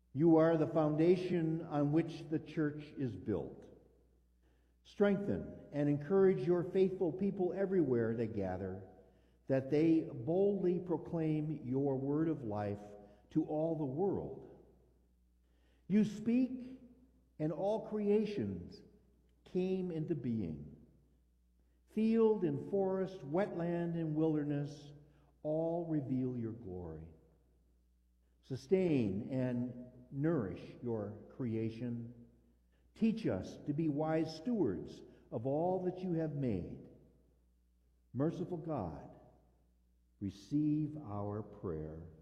You are the foundation on which the church is built. Strengthen and encourage your faithful people everywhere they gather, that they boldly proclaim your word of life to all the world. You speak, and all creations came into being. Field and forest, wetland and wilderness, all reveal your glory. Sustain and nourish your creation. Teach us to be wise stewards of all that you have made. Merciful God, receive our prayer.